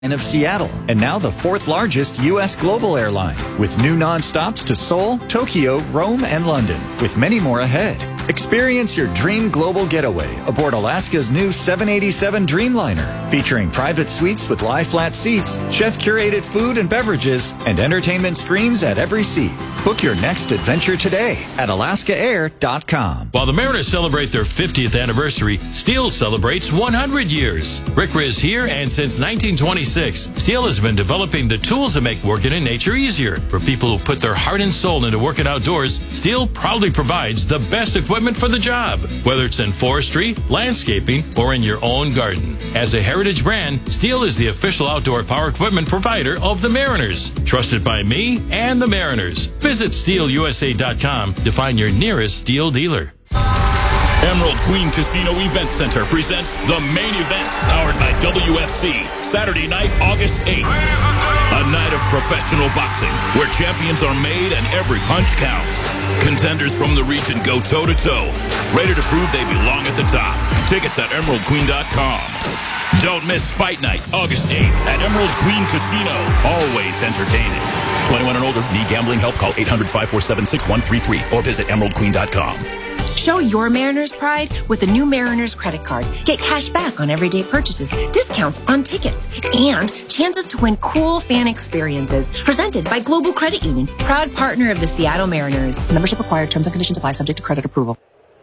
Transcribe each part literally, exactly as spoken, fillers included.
and of Seattle, and now the fourth largest U S global airline, with new non-stops to Seoul, Tokyo, Rome, and London, with many more ahead. Experience your dream global getaway aboard Alaska's new seven eighty-seven Dreamliner, featuring private suites with lie-flat seats, chef-curated food and beverages, and entertainment screens at every seat. Book your next adventure today at alaska air dot com. While the Mariners celebrate their fiftieth anniversary, Steel celebrates one hundred years. Rick Riz here, and since nineteen twenty-six, Steel has been developing the tools that make working in nature easier. For people who put their heart and soul into working outdoors, Steel proudly provides the best equipment for the job, whether it's in forestry, landscaping, or in your own garden. As a heritage brand, Steel is the official outdoor power equipment provider of the Mariners. Trusted by me and the Mariners. Visit steel u s a dot com to find your nearest Steel dealer. Emerald Queen Casino Event Center presents the main event, powered by W F C, Saturday night, August eighth. A night of professional boxing, where champions are made and every punch counts. Contenders from the region go toe-to-toe, ready to prove they belong at the top. Tickets at emerald queen dot com. Don't miss Fight Night, August eighth, at Emerald Queen Casino. Always entertaining. twenty-one and older. Need gambling help? Call eight hundred, five four seven, six one three three or visit emerald queen dot com. Show your Mariners pride with the new Mariners credit card. Get cash back on everyday purchases, discounts on tickets, and chances to win cool fan experiences. Presented by Global Credit Union, proud partner of the Seattle Mariners. Membership required. Terms and conditions apply. Subject to credit approval.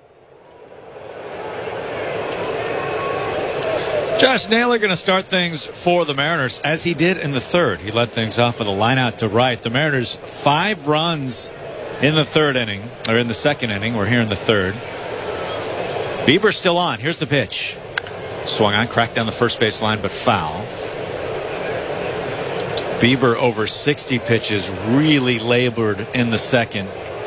Josh Naylor going to start things for the Mariners, as he did in the third. He led things off with a line out to right. The Mariners, five runs in the third inning, or in the second inning. We're here in the third. Bieber still on. Here's the pitch. Swung on, cracked down the first base line, but foul. Bieber over sixty pitches, really labored in the second.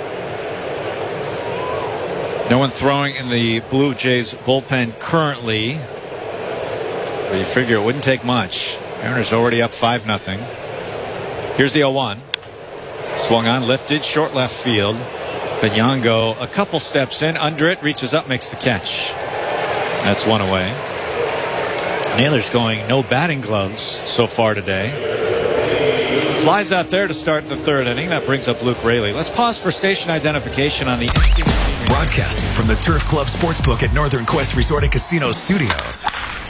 No one throwing in the Blue Jays bullpen currently. Well, you figure it wouldn't take much. Mariners already up five nothing. Here's the oh one. Swung on, lifted, short left field. Bignongo a couple steps in, under it, reaches up, makes the catch. That's one away. Naylor's going no batting gloves so far today. Flies out there to start the third inning. That brings up Luke Raley. Let's pause for station identification on the broadcasting from the Turf Club Sportsbook at Northern Quest Resort and Casino Studios.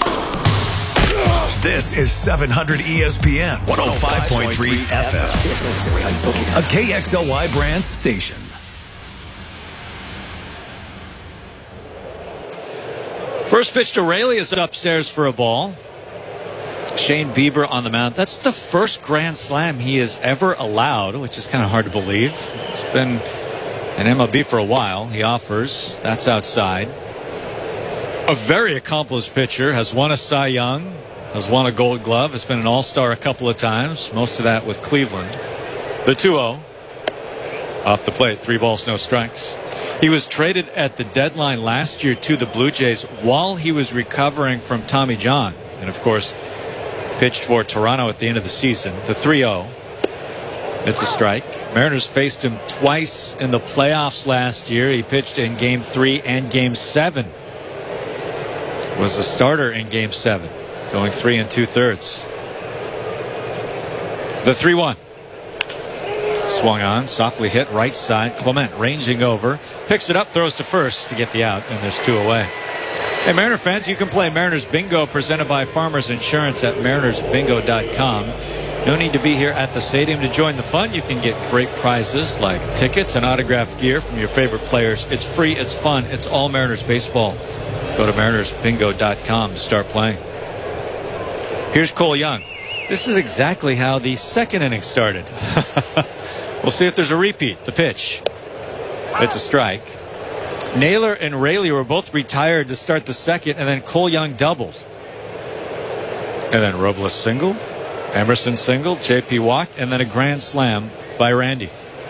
This is seven hundred E S P N one oh five point three F M, a K X L Y Brands station. First pitch to Raley is upstairs for a ball. Shane Bieber on the mound. That's the first grand slam he has ever allowed, which is kind of hard to believe. It's been in M L B for a while. He offers. That's outside. A very accomplished pitcher, has won a Cy Young, has won a Gold Glove, has been an All-Star a couple of times, most of that with Cleveland. The two oh. Off the plate, three balls, no strikes. He was traded at the deadline last year to the Blue Jays while he was recovering from Tommy John. And, of course, pitched for Toronto at the end of the season. The three oh. It's a strike. Mariners faced him twice in the playoffs last year. He pitched in Game three and Game seven. Was the starter in Game seven. Going three and two-thirds. The three one. Swung on, softly hit right side. Clement ranging over. Picks it up, throws to first to get the out, and there's two away. Hey, Mariner fans, you can play Mariners Bingo presented by Farmers Insurance at mariners bingo dot com. No need to be here at the stadium to join the fun. You can get great prizes like tickets and autographed gear from your favorite players. It's free, it's fun, it's all Mariners baseball. Go to mariners bingo dot com to start playing. Here's Cole Young. This is exactly how the second inning started. We'll see if there's a repeat. The pitch. It's a strike. Naylor and Raley were both retired to start the second, and then Cole Young doubled. And then Robles singled, Emerson singled, J P walked, and then a grand slam by Randy.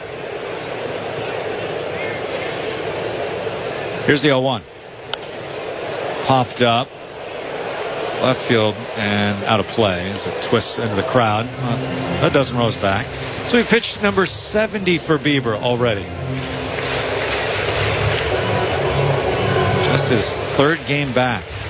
Here's the oh one. Popped up. Left field and out of play as it twists into the crowd. A dozen rows back. So he pitched number seventy for Bieber already. Just his third game back.